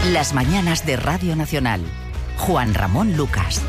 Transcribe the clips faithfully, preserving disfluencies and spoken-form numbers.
Las mañanas de Radio Nacional. Juan Ramón Lucas.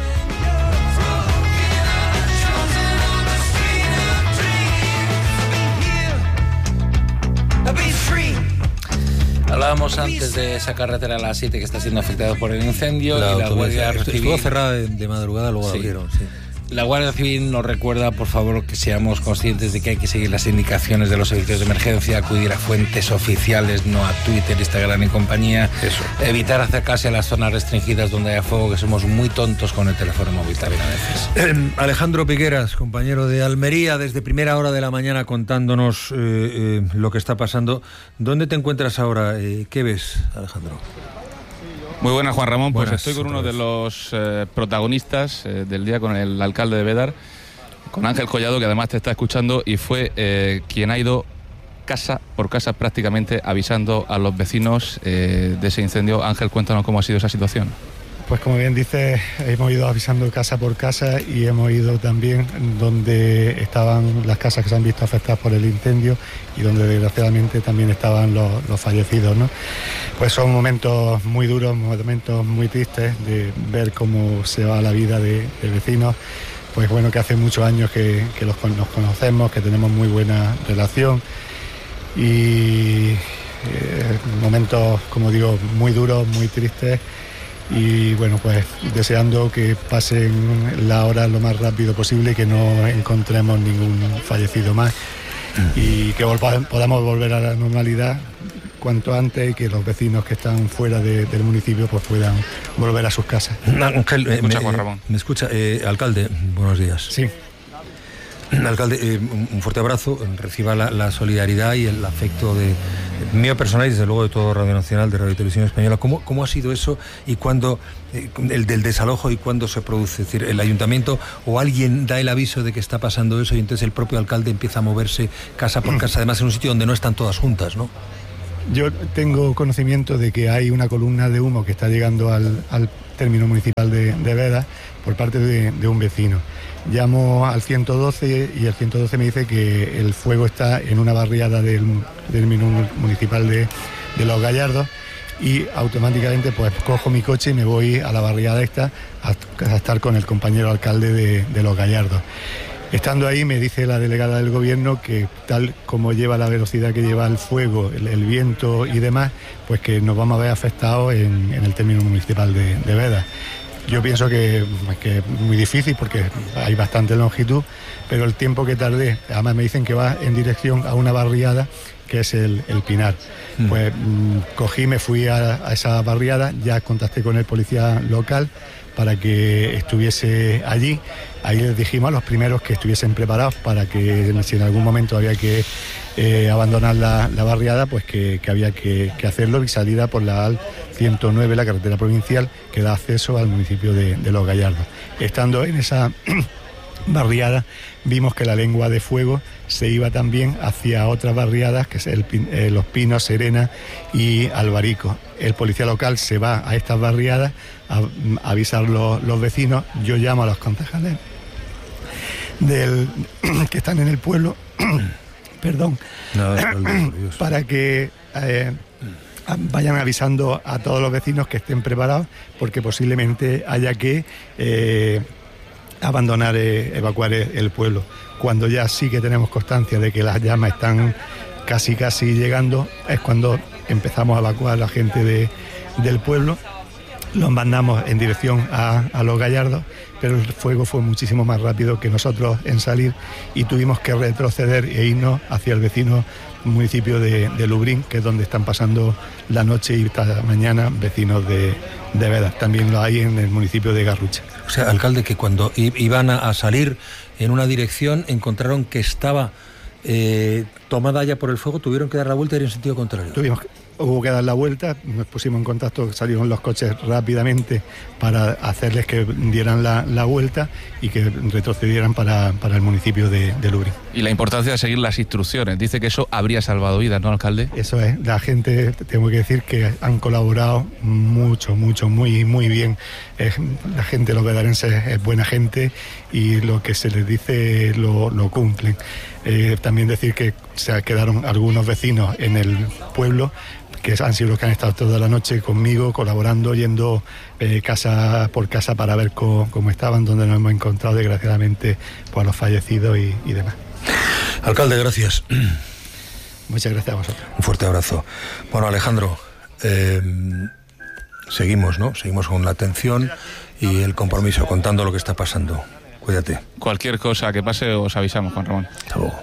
Hablábamos antes de esa carretera a las siete que está siendo afectada por el incendio la y la Guardia Civil... Estuvo cerrada de, de madrugada, luego sí. abrieron, sí. La Guardia Civil nos recuerda, por favor, que seamos conscientes de que hay que seguir las indicaciones de los servicios de emergencia, acudir a fuentes oficiales, no a Twitter, Instagram y compañía. Eso. Evitar acercarse a las zonas restringidas donde haya fuego, que somos muy tontos con el teléfono móvil también a veces. Eh, Alejandro Piqueras, compañero de Almería, desde primera hora de la mañana contándonos eh, eh, lo que está pasando. ¿Dónde te encuentras ahora? Eh, ¿Qué ves, Alejandro? Muy buenas, Juan Ramón. Pues Buenas, estoy con uno de los eh, protagonistas eh, del día, con el alcalde de Bédar, con Ángel Collado, que además te está escuchando y fue eh, quien ha ido casa por casa prácticamente avisando a los vecinos eh, de ese incendio. Ángel, cuéntanos cómo ha sido esa situación. Pues como bien dices, hemos ido avisando casa por casa y hemos ido también donde estaban las casas que se han visto afectadas por el incendio y donde desgraciadamente también estaban los, los fallecidos, ¿no? Pues son momentos muy duros, momentos muy tristes de ver cómo se va la vida de, de vecinos. Pues bueno, que hace muchos años que, que los, nos conocemos, que tenemos muy buena relación y eh, momentos, como digo, muy duros, muy tristes. Y bueno, pues deseando que pasen la hora lo más rápido posible y que no encontremos ningún fallecido más y que volva, podamos volver a la normalidad cuanto antes y que los vecinos que están fuera de, del municipio pues puedan volver a sus casas. Ángel, eh, escucha, me, Juan Ramón. me escucha, eh, alcalde, buenos días. Sí. Alcalde, eh, un fuerte abrazo, reciba la, la solidaridad y el afecto de, de mío personal y desde luego de todo Radio Nacional, de Radio y Televisión Española. ¿Cómo, cómo ha sido eso y cuándo, eh, el del desalojo y cuándo se produce? Es decir, el ayuntamiento o alguien da el aviso de que está pasando eso y entonces el propio alcalde empieza a moverse casa por casa, además en un sitio donde no están todas juntas, ¿no? Yo tengo conocimiento de que hay una columna de humo que está llegando al, al término municipal de, de Bédar por parte de, de un vecino. Llamo al ciento doce y el ciento doce me dice que el fuego está en una barriada del, del municipal de, de Los Gallardos y automáticamente pues cojo mi coche y me voy a la barriada esta a, a estar con el compañero alcalde de, de Los Gallardos. Estando ahí me dice la delegada del gobierno que tal como lleva la velocidad que lleva el fuego, el, el viento y demás, pues que nos vamos a ver afectados en, en el término municipal de, de Bédar. Yo pienso que, que es muy difícil porque hay bastante longitud, pero el tiempo que tardé, además me dicen que va en dirección a una barriada que es el, el Pinar. Mm. Pues mmm, cogí, me fui a, a esa barriada, ya contacté con el policía local para que estuviese allí. Ahí les dijimos a los primeros que estuviesen preparados para que si en algún momento había que eh, abandonar la, la barriada, pues que, que había que, que hacerlo y salida por la A L ciento nueve, la carretera provincial que da acceso al municipio de, de Los Gallardos. Estando en esa barriada vimos que la lengua de fuego se iba también hacia otras barriadas, que es el, eh, Los Pinos, Serena y Albarico. El policía local se va a estas barriadas a, a avisar los, los vecinos. Yo llamo a los concejales del, que están en el pueblo, perdón, no, para que eh, vayan avisando a todos los vecinos que estén preparados, porque posiblemente haya que eh, abandonar, eh, evacuar el pueblo. Cuando ya sí que tenemos constancia de que las llamas están casi casi llegando, es cuando empezamos a evacuar a la gente de, del pueblo. Los mandamos en dirección a, a Los Gallardos, pero el fuego fue muchísimo más rápido que nosotros en salir y tuvimos que retroceder e irnos hacia el vecino municipio de, de Lubrín, que es donde están pasando la noche y esta mañana vecinos de, de Bédar. También lo hay en el municipio de Garrucha. O sea, alcalde, que cuando iban a, a salir en una dirección encontraron que estaba eh, tomada ya por el fuego, tuvieron que dar la vuelta y ir en sentido contrario. Tuvimos que... Hubo que dar la vuelta, nos pusimos en contacto, salieron los coches rápidamente para hacerles que dieran la, la vuelta y que retrocedieran para, para el municipio de, de Lubrín. Y la importancia de seguir las instrucciones. Dice que eso habría salvado vidas, ¿no, alcalde? Eso es. La gente, tengo que decir que han colaborado mucho, mucho, muy, muy bien. Eh, la gente, los bedarenses, es buena gente y lo que se les dice lo, lo cumplen. Eh, también decir que se quedaron algunos vecinos en el pueblo que han sido los que han estado toda la noche conmigo, colaborando, yendo eh, casa por casa para ver cómo, cómo estaban, donde nos hemos encontrado, desgraciadamente, por los fallecidos y, y demás. Alcalde, gracias. Muchas gracias a vosotros. Un fuerte abrazo. Bueno, Alejandro, eh, seguimos, ¿no? Seguimos con la atención y el compromiso, contando lo que está pasando. Cuídate. Cualquier cosa que pase os avisamos, Juan Ramón. Hasta luego.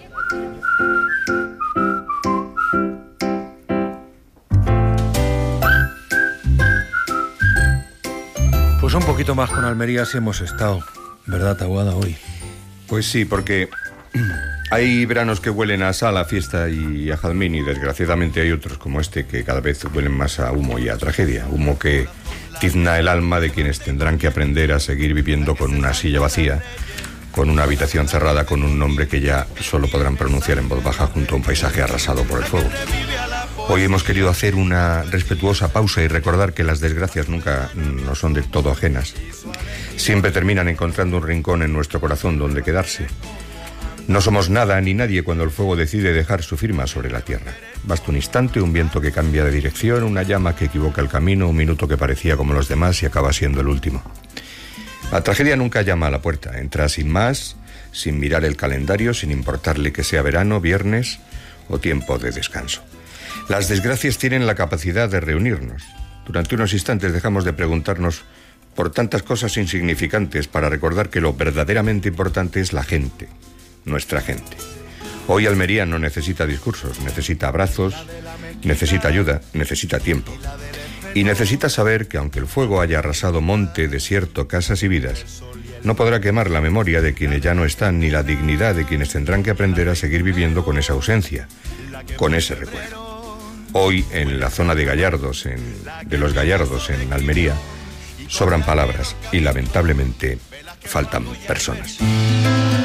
Pues un poquito más con Almería sí hemos estado, ¿verdad, Taboada, hoy? Pues sí, porque hay veranos que huelen a sal, a fiesta y a jazmín, y desgraciadamente hay otros como este que cada vez huelen más a humo y a tragedia. Humo que tizna el alma de quienes tendrán que aprender a seguir viviendo con una silla vacía, con una habitación cerrada, con un nombre que ya solo podrán pronunciar en voz baja junto a un paisaje arrasado por el fuego. Hoy hemos querido hacer una respetuosa pausa y recordar que las desgracias nunca nos son de todo ajenas. Siempre terminan encontrando un rincón en nuestro corazón donde quedarse. No somos nada ni nadie cuando el fuego decide dejar su firma sobre la tierra. Basta un instante, un viento que cambia de dirección, una llama que equivoca el camino, un minuto que parecía como los demás y acaba siendo el último. La tragedia nunca llama a la puerta, entra sin más, sin mirar el calendario, sin importarle que sea verano, viernes o tiempo de descanso. Las desgracias tienen la capacidad de reunirnos. Durante unos instantes dejamos de preguntarnos por tantas cosas insignificantes para recordar que lo verdaderamente importante es la gente, nuestra gente. Hoy Almería no necesita discursos, necesita abrazos, necesita ayuda, necesita tiempo. Y necesita saber que aunque el fuego haya arrasado monte, desierto, casas y vidas, no podrá quemar la memoria de quienes ya no están ni la dignidad de quienes tendrán que aprender a seguir viviendo con esa ausencia, con ese recuerdo. Hoy, en la zona de Gallardos, en, de los Gallardos, en Almería, sobran palabras y lamentablemente faltan personas.